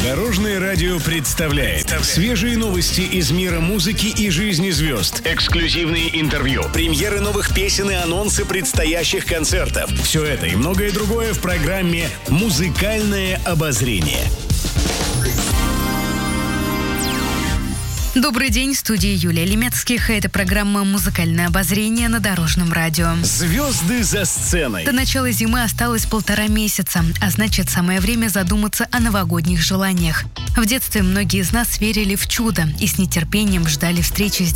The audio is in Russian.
Дорожное радио представляет свежие новости из мира музыки и жизни звезд. Эксклюзивные интервью, премьеры новых песен и анонсы предстоящих концертов. Все это и многое другое в программе «Музыкальное обозрение». Добрый день, в студии Юлия Лемецких. Это программа «Музыкальное обозрение» на Дорожном радио. Звезды за сценой. До начала зимы осталось 1,5 месяца, а значит, самое время задуматься о новогодних желаниях. В детстве многие из нас верили в чудо и с нетерпением ждали встречи с